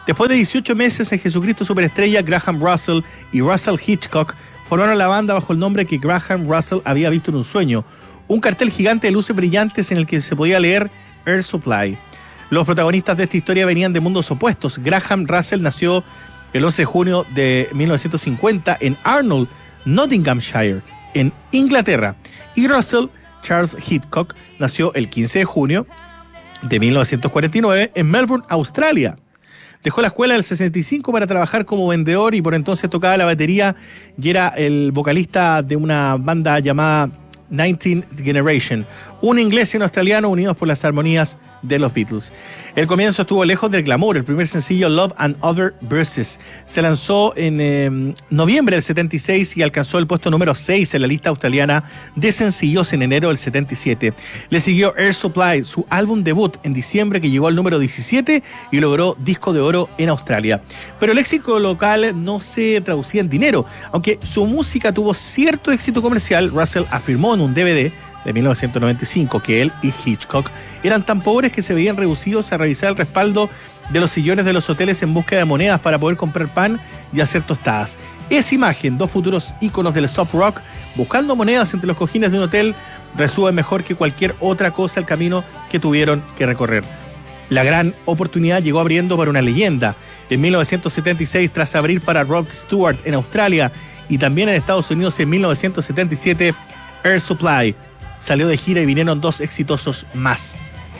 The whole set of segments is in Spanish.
Después de 18 meses en Jesucristo Superestrella, Graham Russell y Russell Hitchcock formaron la banda bajo el nombre que Graham Russell había visto en un sueño, un cartel gigante de luces brillantes en el que se podía leer Air Supply. Los protagonistas de esta historia venían de mundos opuestos. Graham Russell nació el 11 de junio de 1950 en Arnold, Nottinghamshire, en Inglaterra. Y Russell Charles Hitchcock nació el 15 de junio de 1949 en Melbourne, Australia. Dejó la escuela del 65 para trabajar como vendedor y por entonces tocaba la batería y era el vocalista de una banda llamada 19th Generation, un inglés y un australiano unidos por las armonías de los Beatles. El comienzo estuvo lejos del glamour. El primer sencillo, Love and Other Verses, se lanzó en noviembre del 76 y alcanzó el puesto número 6 en la lista australiana de sencillos en enero del 77. Le siguió Air Supply, su álbum debut, en diciembre, que llegó al número 17 y logró disco de oro en Australia. Pero el éxito local no se traducía en dinero. Aunque su música tuvo cierto éxito comercial, Russell afirmó en un DVD de 1995 que él y Hitchcock eran tan pobres que se veían reducidos a revisar el respaldo de los sillones de los hoteles en búsqueda de monedas para poder comprar pan y hacer tostadas. Esa imagen, dos futuros íconos del soft rock buscando monedas entre los cojines de un hotel, resume mejor que cualquier otra cosa el camino que tuvieron que recorrer. La gran oportunidad llegó abriendo para una leyenda. En 1976, tras abrir para Rod Stewart en Australia y también en Estados Unidos en 1977, Air Supply salió de gira y vinieron dos exitosos más,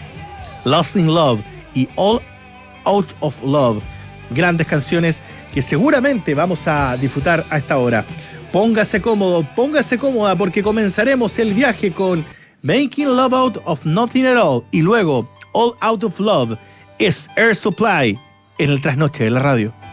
Lost in Love y All Out of Love. Grandes canciones que seguramente vamos a disfrutar a esta hora. Póngase cómodo, póngase cómoda, porque comenzaremos el viaje con Making Love Out of Nothing at All y luego All Out of Love. Es Air Supply en el Trasnoche de la radio.